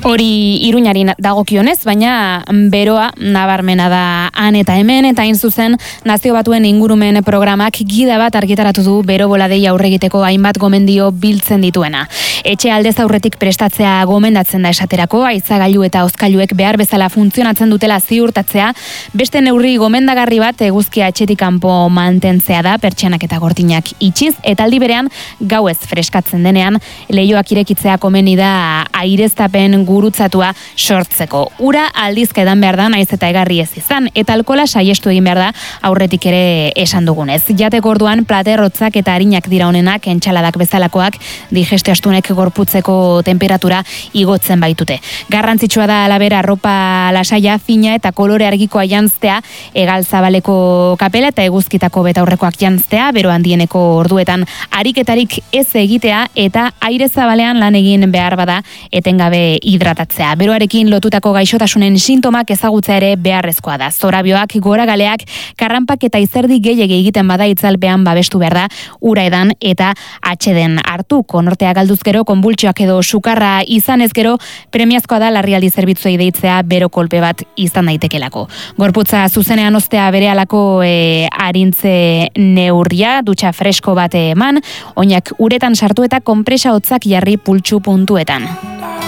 Hori Iruñari dagokionez, baina beroa nabarmena da han eta hemen, eta hain zuzen Nazio Batuen ingurumen programak gida bat argitaratu du bero boladei aurre egiteko hainbat gomendio biltzen dituena. Etxe aldez aurretik prestatzea gomendatzen da esaterako, haizagailu eta hozkailuek behar bezala funtzionatzen dutela ziurtatzea, beste neurri gomendagarri bat eguzkia etxetik kanpo mantentzea da, pertsianak eta gortinak itxiz, eta aldi berean gauez freskatzen denean, leihoak irekitzea komeni da aireztapen gurutzatua sortzeko. Ura aldizka edan behar da, naiz eta egarri ez izan, eta alkola saiestu egin behar da aurretik ere esan dugunez. Jateko orduan platerrotzak eta harinak dira honenak, entxaladak bezalakoak, digeste astunek gorputzeko temperatura igotzen baitute. Garrantzitsua da alabera arropa lasaia, fina eta kolore argikoa janztea, egal zabaleko kapela eta eguzkitako betaurrekoak janztea, bero handieneko orduetan ariketarik ez egitea eta aire zabalean lan egin behar bada etengabe hidratatzea. Beroarekin lotutako gaixotasunen sintomak ezagutzea ere beharrezkoa da. Zorabioak, goragaleak, karranpak eta izerdi gehiegi egiten bada itzalpean babestu behar da, ura edan eta atxeden hartu. Konortea galduz gero, konbultsioak edo sukarra izan ez gero, premiazkoa da larrialdi zerbitzuei deitzea bero kolpe bat izan daitekelako. Gorputza zuzenean ostea berehalako arintze neurria, dutxa fresko bat eman, oinak uretan sartu eta konpresa hotzak jarri pultsu puntuetan.